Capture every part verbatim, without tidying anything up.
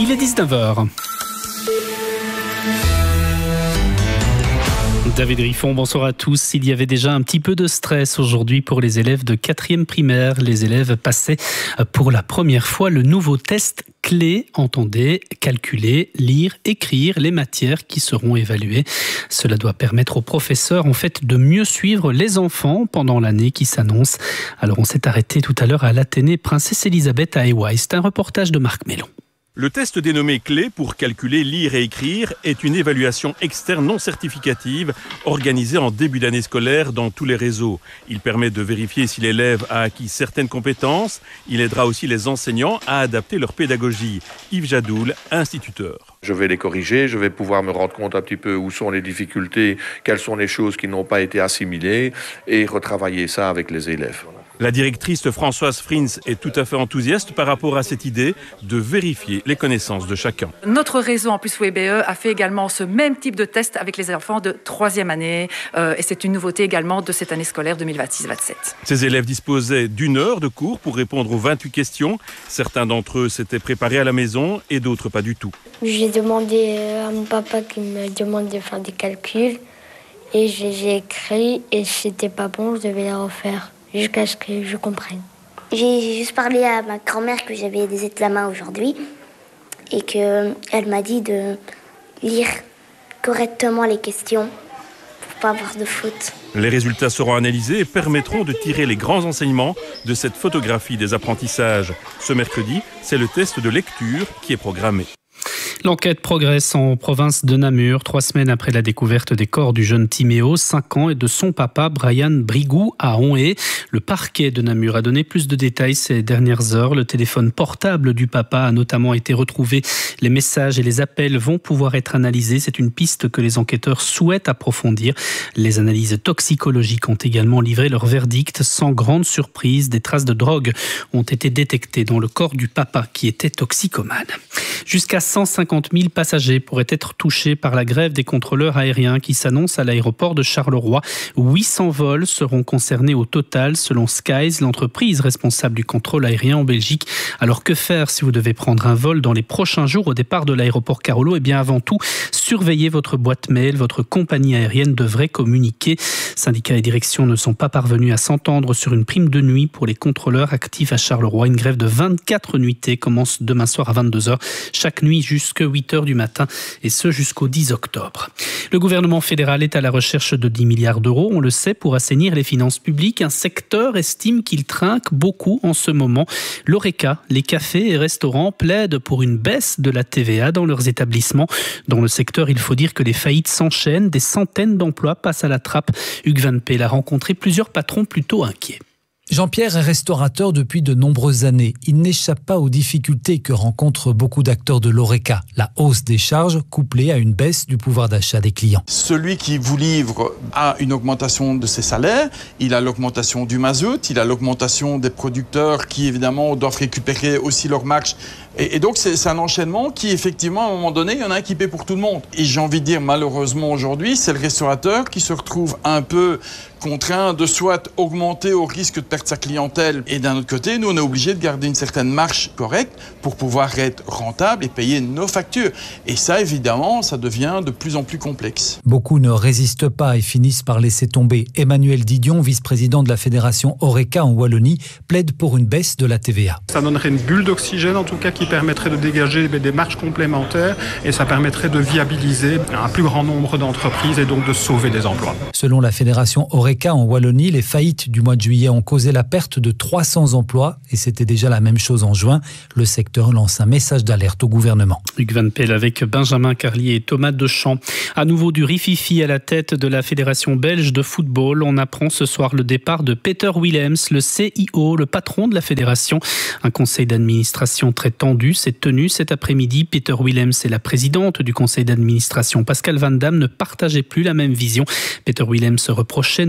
Il est dix-neuf heures. David Riffon, bonsoir à tous. Il y avait déjà un petit peu de stress aujourd'hui pour les élèves de quatrième primaire. Les élèves passaient pour la première fois le nouveau test clé. Entendez, calculer, lire, écrire les matières qui seront évaluées. Cela doit permettre aux professeurs en fait de mieux suivre les enfants pendant l'année qui s'annonce. Alors on s'est arrêté tout à l'heure à l'Athénée Princesse Elisabeth à Éouaille. C'est un reportage de Marc Mélon. Le test dénommé clé pour calculer, lire et écrire est une évaluation externe non certificative organisée en début d'année scolaire dans tous les réseaux. Il permet de vérifier si l'élève a acquis certaines compétences. Il aidera aussi les enseignants à adapter leur pédagogie. Yves Jadoul, instituteur. Je vais les corriger, je vais pouvoir me rendre compte un petit peu où sont les difficultés, quelles sont les choses qui n'ont pas été assimilées et retravailler ça avec les élèves. La directrice Françoise Frins est tout à fait enthousiaste par rapport à cette idée de vérifier les connaissances de chacun. Notre réseau en plus W B E a fait également ce même type de test avec les enfants de troisième année euh, et c'est une nouveauté également de cette année scolaire deux mille vingt-six vingt-sept. Ces élèves disposaient d'une heure de cours pour répondre aux vingt-huit questions. Certains d'entre eux s'étaient préparés à la maison et d'autres pas du tout. J'ai demandé à mon papa qui me demande de faire des calculs et j'ai écrit et si c'était pas bon, je devais les refaire. Jusqu'à ce que je comprenne. J'ai juste parlé à ma grand-mère que j'avais des examens aujourd'hui et qu'elle m'a dit de lire correctement les questions pour pas avoir de fautes. Les résultats seront analysés et permettront de tirer les grands enseignements de cette photographie des apprentissages. Ce mercredi, c'est le test de lecture qui est programmé. L'enquête progresse en province de Namur, trois semaines après la découverte des corps du jeune Timéo, cinq ans, et de son papa, Brian Brigou, à Onhé. Le parquet de Namur a donné plus de détails ces dernières heures. Le téléphone portable du papa a notamment été retrouvé. Les messages et les appels vont pouvoir être analysés. C'est une piste que les enquêteurs souhaitent approfondir. Les analyses toxicologiques ont également livré leur verdict. Sans grande surprise, des traces de drogue ont été détectées dans le corps du papa qui était toxicomane. Jusqu'à cent cinquante mille passagers pourraient être touchés par la grève des contrôleurs aériens qui s'annonce à l'aéroport de Charleroi. huit cents vols seront concernés au total, selon Skies, l'entreprise responsable du contrôle aérien en Belgique. Alors que faire si vous devez prendre un vol dans les prochains jours au départ de l'aéroport Carolo ? Eh bien avant tout, surveillez votre boîte mail. Votre compagnie aérienne devrait communiquer. Syndicats et direction ne sont pas parvenus à s'entendre sur une prime de nuit pour les contrôleurs actifs à Charleroi. Une grève de vingt-quatre nuitées commence demain soir à vingt-deux heures. Chaque nuit jusqu'à huit heures du matin et ce jusqu'au dix octobre. Le gouvernement fédéral est à la recherche de dix milliards d'euros, on le sait, pour assainir les finances publiques. Un secteur estime qu'il trinque beaucoup en ce moment. L'Horeca, les cafés et restaurants plaident pour une baisse de la T V A dans leurs établissements. Dans le secteur, il faut dire que les faillites s'enchaînent, des centaines d'emplois passent à la trappe. Hugues Van Peel a rencontré plusieurs patrons plutôt inquiets. Jean-Pierre est restaurateur depuis de nombreuses années. Il n'échappe pas aux difficultés que rencontrent beaucoup d'acteurs de l'Horeca. La hausse des charges couplée à une baisse du pouvoir d'achat des clients. Celui qui vous livre a une augmentation de ses salaires, il a l'augmentation du mazout, il a l'augmentation des producteurs qui évidemment doivent récupérer aussi leur marge. Et, et donc c'est, c'est un enchaînement qui effectivement à un moment donné, il y en a un qui paie pour tout le monde. Et j'ai envie de dire malheureusement aujourd'hui, c'est le restaurateur qui se retrouve un peu contraint de soit augmenter au risque de perdre sa clientèle. Et d'un autre côté, nous on est obligé de garder une certaine marge correcte pour pouvoir être rentable et payer nos factures. Et ça évidemment, ça devient de plus en plus complexe. Beaucoup ne résistent pas et finissent par laisser tomber. Emmanuel Didion, vice-président de la fédération Horeca en Wallonie, plaide pour une baisse de la T V A. Ça donnerait une bulle d'oxygène en tout cas qui permettrait de dégager des marges complémentaires et ça permettrait de viabiliser un plus grand nombre d'entreprises et donc de sauver des emplois. Selon la fédération Horeca en Wallonie, les faillites du mois de juillet ont causé la perte de trois cents emplois et c'était déjà la même chose en juin. Le secteur lance un message d'alerte au gouvernement. Hugues Van Peel avec Benjamin Carlier et Thomas Deschamps. À nouveau du rififi à la tête de la Fédération belge de football. On apprend ce soir le départ de Peter Willems, le C I O, le patron de la fédération. Un conseil d'administration très tendu s'est tenu cet après-midi. Peter Willems et la présidente du conseil d'administration, Pascal Van Damme, ne partageaient plus la même vision. Peter Willems reprochait notamment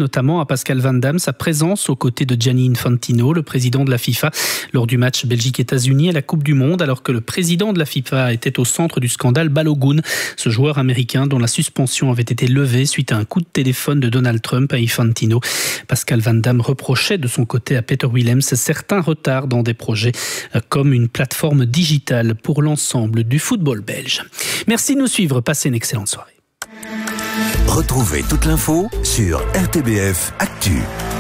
notamment à Pascal Van Damme sa présence aux côtés de Gianni Infantino, le président de la FIFA, lors du match Belgique-États-Unis à la Coupe du Monde, alors que le président de la FIFA était au centre du scandale Balogun, ce joueur américain dont la suspension avait été levée suite à un coup de téléphone de Donald Trump à Infantino. Pascal Van Damme reprochait de son côté à Peter Willems certains retards dans des projets comme une plateforme digitale pour l'ensemble du football belge. Merci de nous suivre, passez une excellente soirée. Retrouvez toute l'info sur R T B F Actu.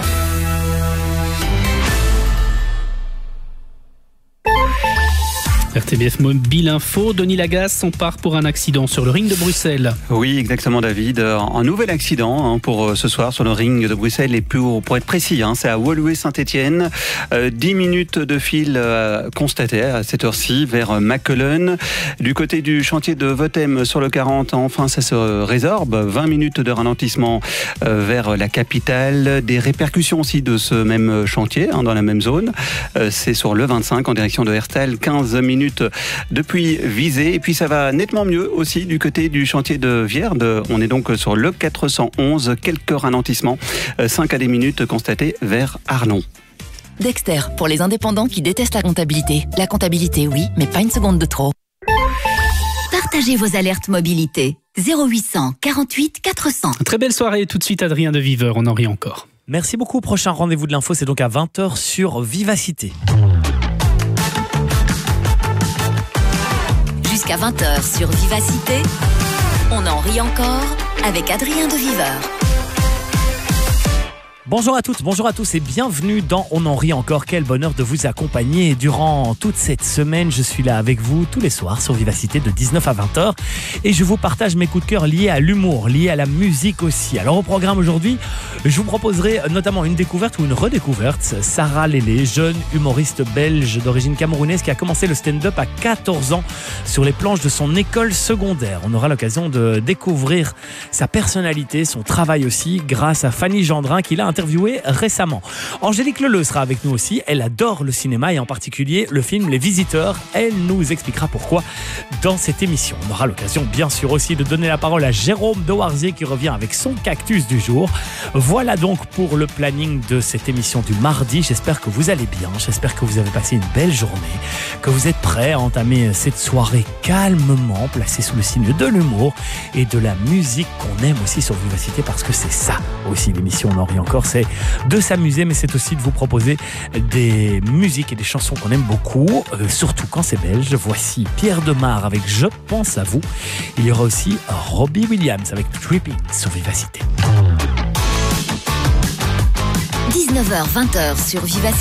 R T B F Mobile Info, Denis Lagasse, on part pour un accident sur le ring de Bruxelles. Oui, exactement David. Un nouvel accident hein, pour ce soir sur le ring de Bruxelles. Et pour, pour être précis, hein, c'est à Woluwe-Saint-Étienne. Euh, dix minutes de fil euh, constatées à cette heure-ci vers Mackelen. Du côté du chantier de Votem sur le quarante, enfin ça se résorbe. vingt minutes de ralentissement euh, vers la capitale. Des répercussions aussi de ce même chantier hein, dans la même zone. Euh, c'est sur le vingt-cinq en direction de Herstal. quinze minutes depuis Visé. Et puis ça va nettement mieux aussi du côté du chantier de Vierde. On est donc sur le quatre cent onze. Quelques ralentissements. cinq à dix minutes constatés vers Arlon. Dexter, pour les indépendants qui détestent la comptabilité. La comptabilité, oui, mais pas une seconde de trop. Partagez vos alertes mobilité. zéro huit cent quarante-huit quatre cents. Très belle soirée. Tout de suite, Adrien de Viveur. On en rit encore. Merci beaucoup. Prochain rendez-vous de l'info, c'est donc à vingt heures sur Vivacité. Jusqu'à vingt heures sur Vivacité, on en rit encore avec Adrien de Viveur. Bonjour à toutes, bonjour à tous et bienvenue dans On en rit encore. Quel bonheur de vous accompagner durant toute cette semaine. Je suis là avec vous tous les soirs sur Vivacité de dix-neuf à vingt heures et je vous partage mes coups de cœur liés à l'humour, liés à la musique aussi. Alors au programme aujourd'hui, je vous proposerai notamment une découverte ou une redécouverte. Sarah Lélé, jeune humoriste belge d'origine camerounaise qui a commencé le stand-up à quatorze ans sur les planches de son école secondaire. On aura l'occasion de découvrir sa personnalité, son travail aussi grâce à Fanny Gendrin qui l'a interviewé récemment. Angélique Leleu sera avec nous aussi. Elle adore le cinéma et en particulier le film Les Visiteurs. Elle nous expliquera pourquoi dans cette émission. On aura l'occasion bien sûr aussi de donner la parole à Jérôme Dewarzier qui revient avec son cactus du jour. Voilà donc pour le planning de cette émission du mardi. J'espère que vous allez bien. J'espère que vous avez passé une belle journée, que vous êtes prêts à entamer cette soirée calmement, placée sous le signe de l'humour et de la musique qu'on aime aussi sur Vivacité parce que c'est ça aussi l'émission On en rit encore. C'est de s'amuser, mais c'est aussi de vous proposer des musiques et des chansons qu'on aime beaucoup, euh, surtout quand c'est belge. Voici Pierre Demar avec Je pense à vous. Il y aura aussi Robbie Williams avec Tripping sur Vivacité. dix-neuf heures vingt sur Vivacité.